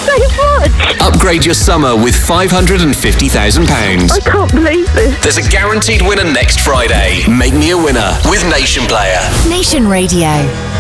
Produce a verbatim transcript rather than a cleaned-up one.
so much. Upgrade your summer with five hundred fifty thousand pounds. I can't believe this. There's a guaranteed winner next Friday. Make me a winner with Nation Player. Nation Radio.